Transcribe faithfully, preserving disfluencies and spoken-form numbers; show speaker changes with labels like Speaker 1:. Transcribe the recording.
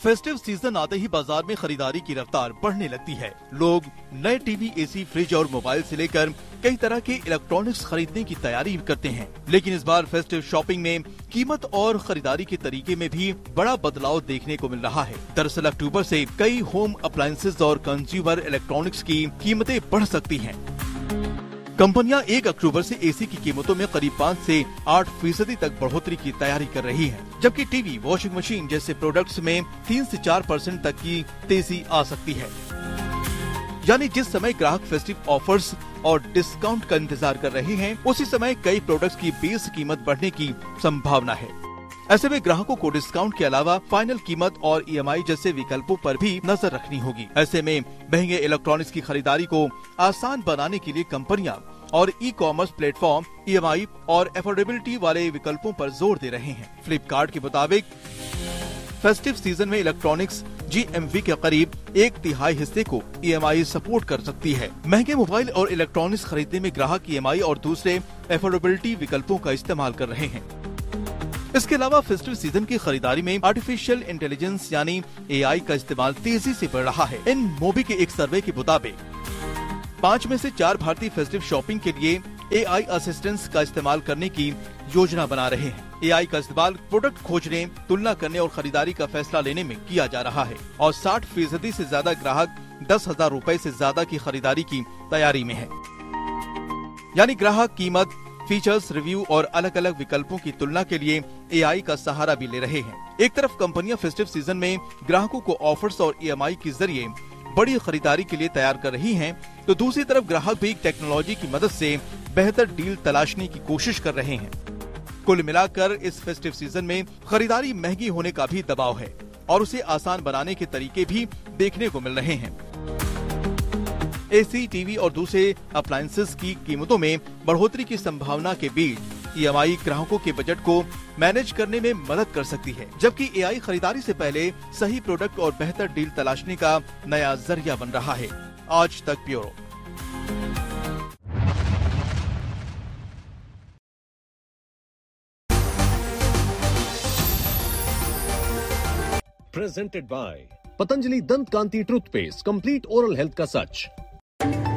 Speaker 1: Festive season आते ही बाजार में खरीदारी की रफ्तार बढ़ने लगती है। लोग नए टीवी, एसी, फ्रिज और मोबाइल से लेकर कई तरह के इलेक्ट्रॉनिक्स खरीदने की तैयारी करते हैं। लेकिन इस बार फेस्टिव शॉपिंग में कीमत और खरीदारी के तरीके में भी बड़ा बदलाव देखने को मिल रहा है। दरअसल अक्टूबर से कई होम अप्लायंसेज और कंज्यूमर इलेक्ट्रॉनिक्स की कीमतें बढ़ सकती हैं। कंपनियां एक अक्टूबर से एसी की कीमतों में करीब पाँच से आठ फीसदी तक बढ़ोतरी की तैयारी कर रही हैं, जबकि टीवी, वॉशिंग मशीन जैसे प्रोडक्ट्स में तीन से चार परसेंट तक की तेजी आ सकती है। यानी जिस समय ग्राहक फेस्टिव ऑफर्स और डिस्काउंट का इंतजार कर रहे हैं, उसी समय कई प्रोडक्ट्स की बेस कीमत बढ़ने की संभावना है। ऐसे में ग्राहकों को डिस्काउंट के अलावा फाइनल कीमत और ईएमआई जैसे विकल्पों पर भी नजर रखनी होगी। ऐसे में महंगे इलेक्ट्रॉनिक्स की खरीदारी को आसान बनाने के लिए कंपनियां और ई कॉमर्स प्लेटफॉर्म ईएमआई और अफोर्डेबिलिटी वाले विकल्पों पर जोर दे रहे हैं। फ्लिपकार्ट के मुताबिक फेस्टिव सीजन में इलेक्ट्रॉनिक्स जीएमवी के करीब एक तिहाई हिस्से को ईएमआई सपोर्ट कर सकती है। महंगे मोबाइल और इलेक्ट्रॉनिक्स खरीदने में ग्राहक ईएमआई और दूसरे अफोर्डेबिलिटी विकल्पों का इस्तेमाल कर रहे हैं। इसके अलावा फेस्टिव सीजन की खरीदारी में आर्टिफिशियल इंटेलिजेंस यानी एआई का इस्तेमाल तेजी से बढ़ रहा है। इन मोबी के एक सर्वे के मुताबिक पाँच में से चार भारतीय फेस्टिव शॉपिंग के लिए एआई असिस्टेंस का इस्तेमाल करने की योजना बना रहे हैं। एआई का इस्तेमाल प्रोडक्ट खोजने, तुलना करने और खरीदारी का फैसला लेने में किया जा रहा है और साठ फीसदी से ज्यादा ग्राहक दस हजार रूपए से ज्यादा की खरीदारी की तैयारी में है। यानी ग्राहक कीमत, फीचर्स, रिव्यू और अलग अलग विकल्पों की तुलना के लिए एआई का सहारा भी ले रहे हैं। एक तरफ कंपनियां फेस्टिव सीजन में ग्राहकों को ऑफर्स और ईएमआई के जरिए बड़ी खरीदारी के लिए तैयार कर रही हैं, तो दूसरी तरफ ग्राहक भी टेक्नोलॉजी की मदद से बेहतर डील तलाशने की कोशिश कर रहे हैं। कुल मिलाकर इस फेस्टिव सीजन में खरीदारी महंगी होने का भी दबाव है और उसे आसान बनाने के तरीके भी देखने को मिल रहे हैं। एसी, टीवी और दूसरे अप्लायंसेस की कीमतों में बढ़ोतरी की संभावना के बीच ईएमआई ग्राहकों के बजट को मैनेज करने में मदद कर सकती है, जबकि एआई खरीदारी से पहले सही प्रोडक्ट और बेहतर डील तलाशने का नया जरिया बन रहा है। आज तक ब्यूरो।
Speaker 2: प्रेजेंटेड बाय पतंजलि दंत कांति टूथपेस्ट, कंप्लीट ओरल हेल्थ का सच।